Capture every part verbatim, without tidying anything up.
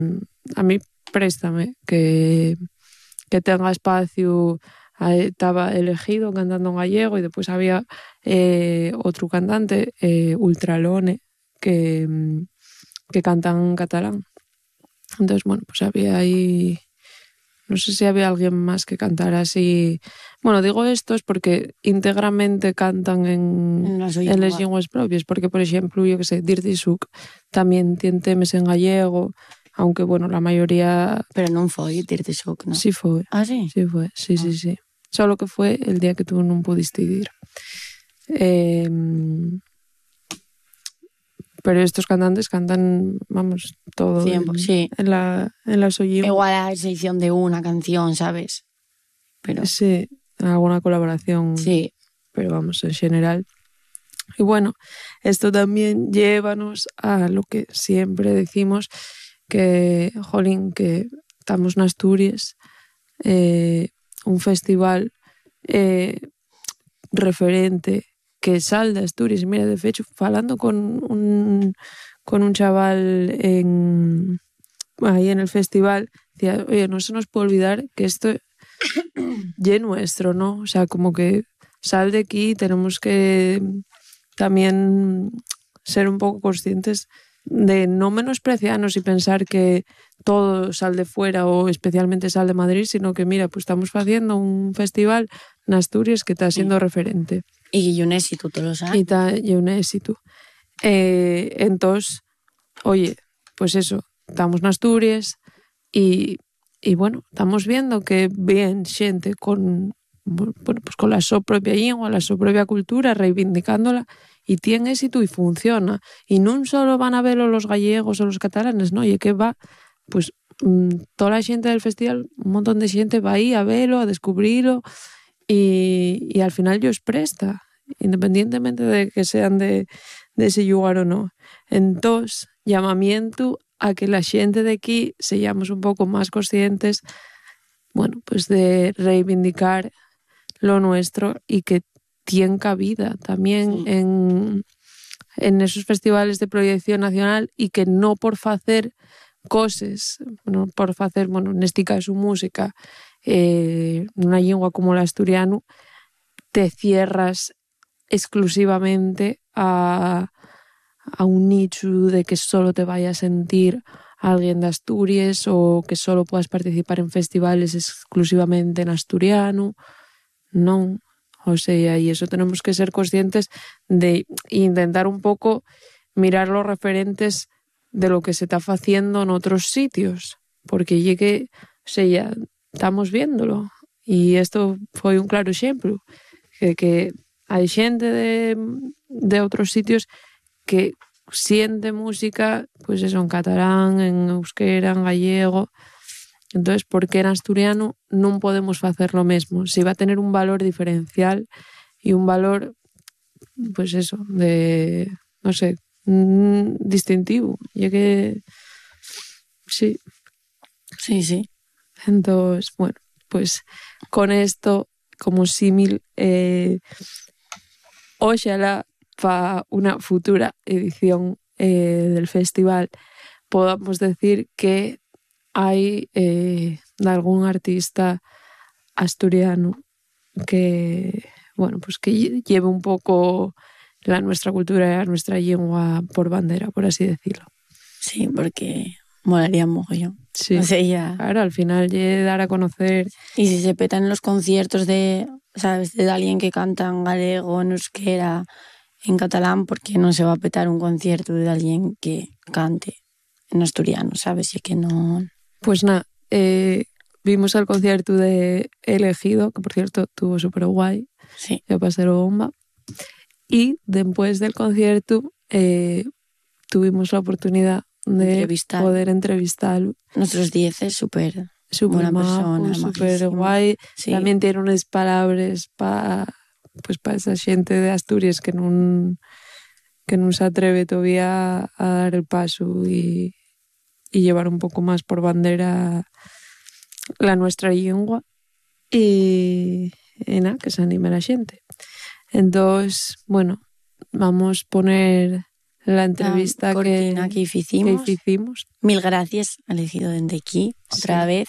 A mí préstame que, que tenga espacio. Estaba elegido cantando en gallego y después había eh, otro cantante, eh, Ultralone, que, que canta en catalán. Entonces, bueno, pues había ahí... No sé si había alguien más que cantara así. Bueno, digo estos porque íntegramente cantan en, En las en las lenguas. lenguas propias, porque, por ejemplo, yo que sé, Dirty Souk también tiene temas en gallego, aunque, bueno, la mayoría... Pero non foi Dirty Souk, ¿no? Sí fue. Ah, sí? Sí fue, sí, Ah. sí, sí. Solo que fue el día que tú no pudiste ir. Eh, pero estos cantantes cantan, vamos, todo Tiempo, en, sí. en la en la sollingua. Igual a excepción de una canción, ¿sabes? Pero Sí, alguna colaboración, sí, pero vamos, en general. Y bueno, esto también llévanos a lo que siempre decimos, que, jolín, que estamos en Asturias, eh, un festival eh, referente que sal de Asturias. Mira, de hecho, falando con un, con un chaval en, ahí en el festival, decía, oye, no se nos puede olvidar que esto ya es nuestro, ¿no? O sea, como que sal de aquí, tenemos que también ser un poco conscientes de no menospreciarnos y pensar que todo sal de fuera o especialmente sal de Madrid, sino que mira, pues estamos haciendo un festival en Asturias que está siendo sí. referente. Y un éxito, todos los años. Y está y un éxito. Eh, entonces, oye, pues eso, estamos en Asturias y, y bueno, estamos viendo que bien xente con, bueno, pues con la su propia lengua, la su propia cultura, reivindicándola, y tiene éxito y funciona. Y no solo van a verlo los gallegos o los catalanes, no, y que va, pues mmm, toda la gente del festival, un montón de gente va ahí a verlo, a descubrirlo, y, y al final ellos presta, independientemente de que sean de, de ese lugar o no. Entonces, llamamiento a que la gente de aquí seamos un poco más conscientes, bueno, pues de reivindicar lo nuestro y que tiene cabida también sí. en, en esos festivales de proyección nacional, y que no por hacer cosas, bueno, por hacer, bueno, en este caso música, eh, una lengua como el asturiano, te cierras exclusivamente a, a un nicho de que solo te vaya a sentir alguien de Asturias o que solo puedas participar en festivales exclusivamente en asturiano. No, o sea, y eso tenemos que ser conscientes de intentar un poco mirar los referentes de lo que se está haciendo en otros sitios, porque llegue, o sea, ya estamos viéndolo, y esto fue un claro ejemplo, que, que hay gente de, de otros sitios que siente música, pues eso, en catalán, en euskera, en gallego. Entonces, ¿por qué en asturiano no podemos hacer lo mismo? Si va a tener un valor diferencial y un valor, pues eso, de, no sé, mmm, distintivo. Y que sí. Sí, sí. Entonces, bueno, pues con esto, como símil, eh, ojalá para una futura edición eh, del festival podamos decir que hay eh, de algún artista asturiano que, bueno, pues que lleve un poco la nuestra cultura y nuestra lengua por bandera, por así decirlo. Sí, porque molaría mogollón. Sí, o sea, ya... claro, al final ya dar a conocer. Y si se petan los conciertos de, ¿sabes?, de alguien que canta en galego, en euskera, en catalán, ¿por qué no se va a petar un concierto de alguien que cante en asturiano, ¿sabes? Y que no... Pues nada, eh, vimos el concierto de Elegido, que por cierto estuvo súper guay. Sí. Ya pasó bomba. Y después del concierto eh, tuvimos la oportunidad de Entrevistar. poder entrevistarlo. Nuestros diez es súper súper buena persona, súper guay. Sí. También tiene unas palabras para pues pa esa gente de Asturias que no, que no se atreve todavía a dar el paso y, y llevar un poco más por bandera la nuestra lengua, y, y nada, que se anime la gente. Entonces, bueno, vamos a poner la entrevista que, que hicimos. que hicimos. Mil gracias, elegido desde aquí, otra sí. vez.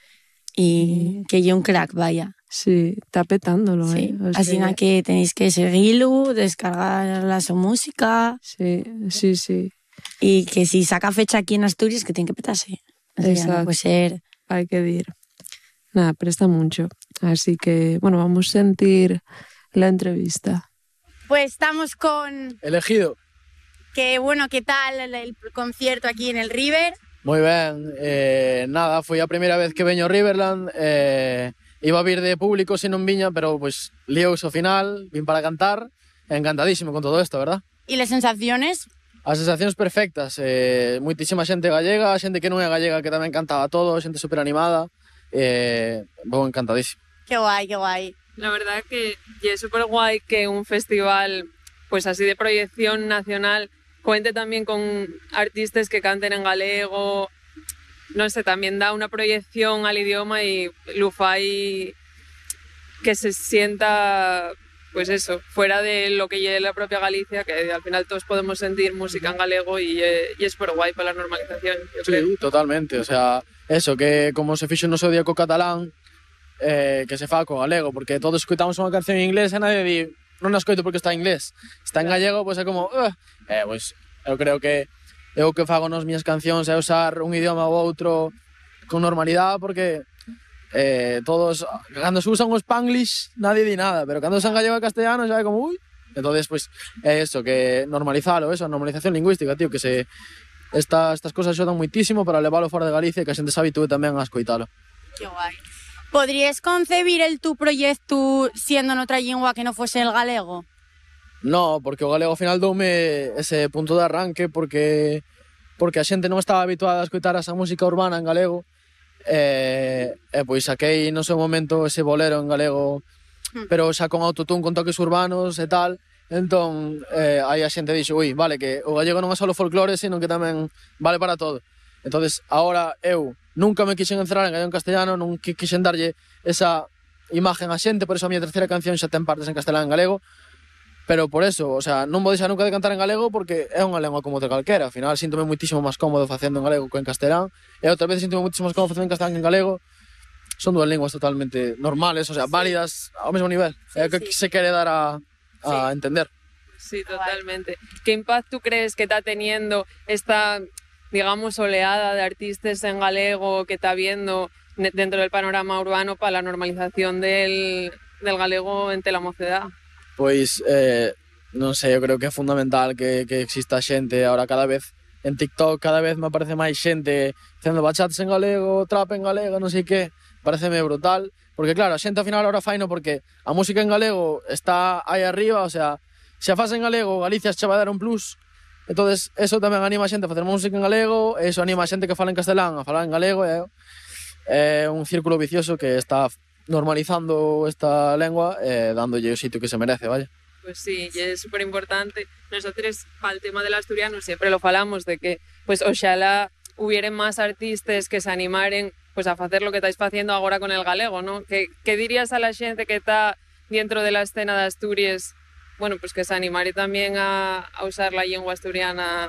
Y sí. que yo un crack, vaya. Sí, está petándolo, sí. eh. O Así sea, que tenéis que seguirlo, descargar la su música. Sí, sí, sí. Y que si saca fecha aquí en Asturias, que tiene que petarse. O sea, exacto. No puede ser. Hay que ir. Nada, presta mucho. Así que, bueno, vamos a sentir la entrevista. Pues estamos con... Elegido. Que bueno, ¿qué tal el, el concierto aquí en el River? Moi ben, eh, nada, foi a primeira vez que veño a Riverland, eh, iba a vir de público se non viña, pero pues liouse ao final, vin para cantar, encantadísimo con todo isto, verdad? E as sensaciones? As sensacións perfectas, eh, moitísima xente gallega, xente que non é gallega que tamén cantaba todo, xente super animada, eh, vou encantadísimo. Qué guai, qué guai. La verdad que es súper guay que un festival pues así de proyección nacional cuente también con artistas que canten en galego, no sé, también da una proyección al idioma y lo fai que se sienta, pues eso, fuera de lo que lleve la propia Galicia, que al final todos podemos sentir música en galego y, y es súper guay para la normalización, yo sí, creo. Totalmente, o sea, eso, que como se fixo no seu día co catalán, eh, que se fa co galego, porque todos escoitamos unha canción en inglés e nadie di, non a escoito porque está en inglés, está en gallego, pois pues é como, uh, eh, pois, pues, eu creo que eu que fago nas miñas cancións é usar un idioma ou outro con normalidade, porque eh, todos, cando se usan o Spanglish, nadie di nada, pero cando se usan gallego e castellano xa é como, ui, entonces, pois, pues, é eso, que normalizalo, eso, normalización lingüística, tío, que se esta, estas cosas axudan muitísimo para leválo fora de Galicia e que a xente se habitúe tamén a escoitalo. Que guai. ¿Podrías concebir el tu proyecto siendo en otra lengua que no fuese el galego? No, porque o galego ao final doume ese punto de arranque porque porque a xente non estaba habituada a escoitar esa música urbana en galego e, e pois saquei no seu momento ese bolero en galego hmm. pero xa con autotune, con toques urbanos e tal, entón eh, aí a xente dixo, ui, vale, que o gallego non é só folclore, sino que tamén vale para todo. Entonces, ahora eu nunca me quixen encerrar en gallego en castellano, non quixen darlle esa imagen a xente, por eso a miña terceira canción xa ten partes en castelán e en galego, pero por eso, o sea, non vou deixar nunca de cantar en galego porque é unha lengua como outra calquera, ao final síntome muitísimo máis cómodo facendo en galego que en castelán, e outra vez síntome muitísimo máis cómodo facendo en castelán que en galego, son dúas linguas totalmente normales, o sea, válidas ao mesmo nivel, é o que se quere dar a, a sí. entender. Sí, totalmente. ¿Qué impacto crees que está teniendo esta, digamos, oleada de artistas en galego que está habiendo dentro del panorama urbano para la normalización del, del galego entre la mocedad? Pois, eh, non sei, eu creo que é fundamental que, que exista xente ahora cada vez en TikTok, cada vez me aparece máis xente facendo bachatas en galego, trap en galego, non sei que, pareceme brutal, porque claro, a xente ao final ahora faino porque a música en galego está aí arriba, o sea, se a faz en galego, Galicia xa vai dar un plus. Entonces, eso tamén anima a xente a facer música en galego, eso anima a xente que fala en castelán a falar en galego, é, é un círculo vicioso que está normalizando esta lengua e eh, dándolle o sitio que se merece, vaya. Pues sí, y es súper importante. Nosotros, para el tema del asturiano, siempre lo falamos, de que, pues, oxalá hubieran más artistas que se animaren pues, a hacer lo que estáis haciendo ahora con el galego, ¿no? ¿Qué, qué dirías a la gente que está dentro de la escena de Asturias? Bueno, pues que se animare también a, a usar la lengua asturiana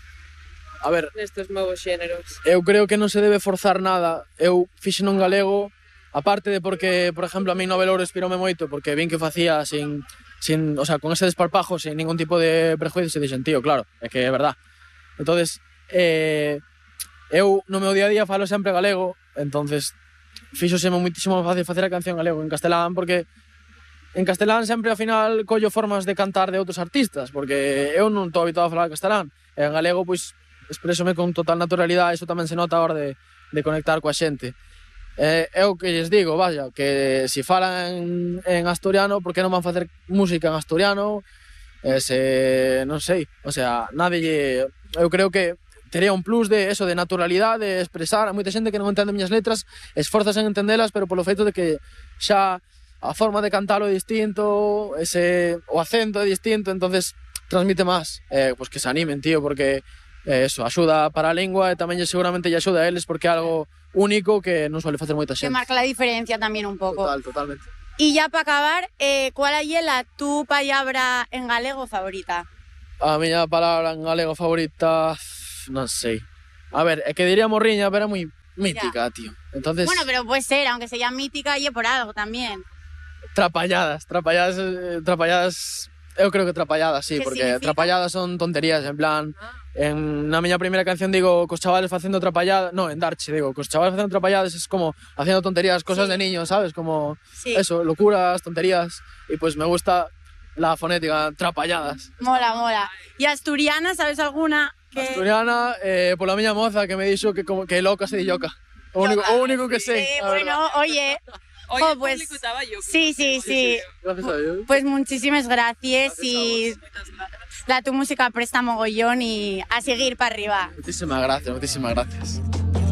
a ver, nestos novos xéneros. Eu creo que non se debe forzar nada. Eu fixen un galego, aparte de porque, por exemplo, a mí Novelouro inspiroume moito, porque vin que facía sin, sin, o sea, con ese desparpajo, sin ningún tipo de prejuicio, e dixen, tío, claro, é que é verdad. Entonces, eh, eu no meu día a día falo sempre galego, entonces fíxoseme muitísimo fácil facer a canción galego en castelán, porque en castelán sempre ao final collo formas de cantar de outros artistas, porque eu non estou habituado a falar castelán, e en galego, pois, expresome con total naturalidade, iso tamén se nota a hora de, de conectar coa xente. Eh, eu que lles digo, vaya, que se falan en, en asturiano, por que non van facer música en asturiano? Eh, se, non sei, o sea, nadie lle... Eu creo que tería un plus de eso, de naturalidade, de expresar. A moita xente que non entende miñas letras, esforzas en entendelas, pero polo feito de que xa a forma de cantalo é distinto, ese, o acento é distinto, entonces transmite máis. Eh, pues que se animen, tío, porque eh, eso, axuda para a lingua e tamén seguramente lle axuda a eles porque é algo único que non suele facer moita xente. Que marca la diferencia tamén un pouco. Total, totalmente. Y ya para acabar, eh, ¿cuál é la tu palabra en galego favorita? A miña palabra en galego favorita, non sei. A ver, é que diría morriña, pero é moi mítica, tío. Entonces, Bueno, pero puede ser, aunque sea mítica, y por algo también. trapalladas, trapalladas, eh, trapalladas, eu creo que trapalladas, sí, ¿Qué porque significa? trapalladas son tonterías, en plan, en na miña primeira canción digo cos chavales facendo trapalladas, no, en Darche digo, cos chavales facendo trapalladas es como haciendo tonterías, cosas Sí. de niños, ¿sabes? Como Sí. eso, locuras, tonterías, y pues me gusta la fonética, trapalladas. Mola, mola. ¿Y asturiana, sabes alguna? Que... Asturiana, eh, pola miña moza que me dixo que, como, que loca se di yoca. O único, o único que sei. Sí, la verdad. bueno, oye. Oye, Jo, el pues, público estaba yo. sí, sí, sí. Gracias a Dios. Pues muchísimas gracias y la tu música presta mogollón y a seguir para arriba. Muchísimas gracias, muchísimas gracias.